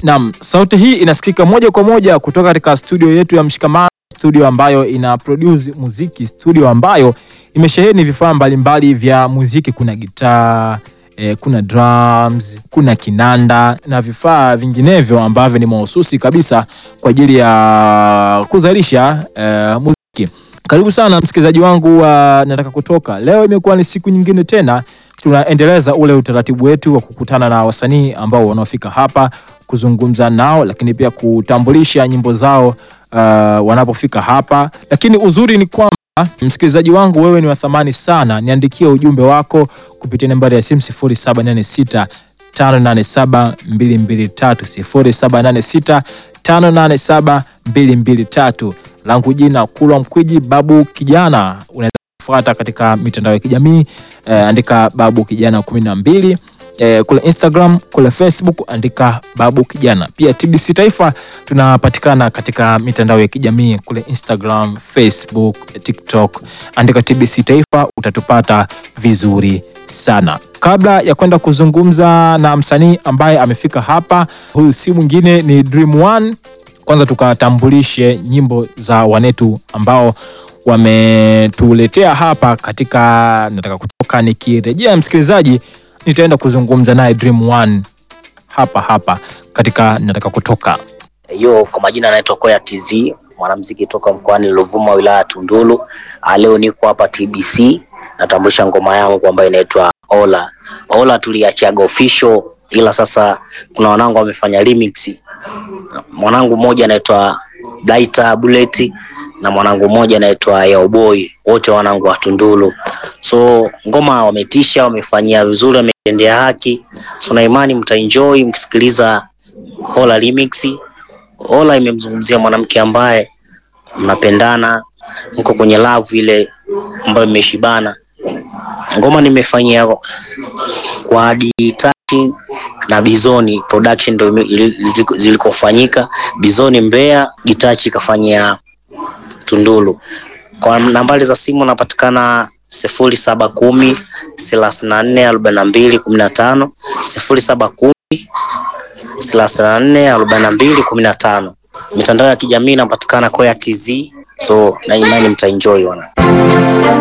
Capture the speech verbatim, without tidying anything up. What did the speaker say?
Naam, sauti hii inasikika moja kwa moja kutoka katika studio yetu ya Mshikamano, studio ambayo ina produce muziki, studio ambayo imesheheni vifaa mbalimbali vya muziki. Kuna gitaa, eh, kuna drums, kuna kinanda na vifaa vinginevyo ambavyo ni mahususi kabisa kwa ajili ya kuzalisha eh, muziki. Karibu sana msikilizaji wangu wa Nataka Kutoka. Leo imekuwa ni siku nyingine tena tunaendeleza ule utaratibu wetu wa kukutana na wasanii ambao wanaofika hapa kuzungumza nao, lakini pia kutambulisha nyimbo zao uh, wanapofika hapa. Lakini uzuri ni kwamba msikilizaji wangu, wewe ni wa thamani sana. Niandikie ujumbe wako kupitia nambari ya simu sifuri saba nane sita tano nane saba mbili mbili tatu sifuri saba nane sita tano nane saba mbili mbili tatu. Langu jina Kulwa Mkwiji, Babu Kijana. Unaweza kufuata katika mitandao ya kijamii, eh, andika Babu Kijana kumi na mbili. Eh, kule Instagram, kule Facebook andika Babu Kijana. Pia T B C Taifa tunapatikana katika mitandao ya kijamii kule Instagram, Facebook, TikTok. Andika T B C Taifa utatupata vizuri sana. Kabla ya kwenda kuzungumza na msanii ambaye amefika hapa, huyu si mwingine ni Dream One. Kwanza tukatambulishe nyimbo za wanetu ambao wametuletea hapa katika Nataka Kutoka. Nikirejea msikilizaji, nitaenda kuzungumza naye Dream One hapa hapa katika Nataka Kutoka. Yo, kwa majina anaitwa Koya T Z, mwanamuziki toka mkoani Ruvuma, wilaya Tunduru. Leo niko hapa T B C natambulisha ngoma yangu ambayo inaitwa Ola. Ola tuliachiaga official, ila sasa kuna wanangu wamefanya remix. Mwanangu mmoja anaitwa Blaita Bullet na mwanangu mmoja anaitwa Yo Boy, wote wanangu wa Tunduru. So ngoma wametisha, wamefanyia vizuri, wametendea haki. So na imani mtaenjoy mkisikiliza Ola remix. Ola imemzungumzia mwanamke ambaye mnapendana, mko kwenye love ile ambayo imeshibana. Ngoma nimefanyia kwa Aditachi na Bizoni production ndio zilikofanyika. Bizoni Mbeya, Gitachi kafanyia Tunduru. Kwa nambari za simu napatikana sifuri saba kumi thelathini na nne arobaini na mbili kumi na tano sifuri saba kumi thelathini na nne arobaini na mbili kumi na tano. Mitandao ya kijamii napatikana Koya T Z. So na imani mtaenjoy wana.